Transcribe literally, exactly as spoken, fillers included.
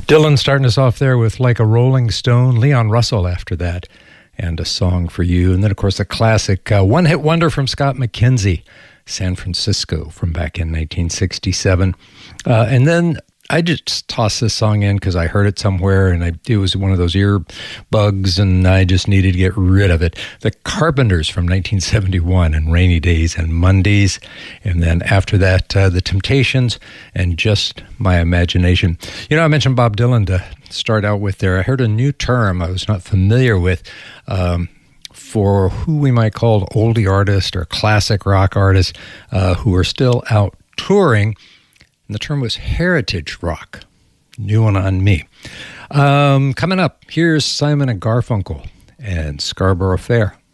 Dylan starting us off there with Like a Rolling Stone, Leon Russell after that, and A Song for You. And then, of course, a classic uh, one-hit wonder from Scott McKenzie, San Francisco, from back in nineteen sixty-seven. Uh, and then I just tossed this song in because I heard it somewhere, and I, it was one of those ear bugs, and I just needed to get rid of it. The Carpenters from nineteen seventy-one, and Rainy Days and Mondays. And then after that, uh, The Temptations, and Just My Imagination. You know, I mentioned Bob Dylan to start out with there. I heard a new term I was not familiar with um, for who we might call oldie artists or classic rock artists uh, who are still out touring. And the term was heritage rock. New one on me. Um, coming up, here's Simon and Garfunkel and Scarborough Fair.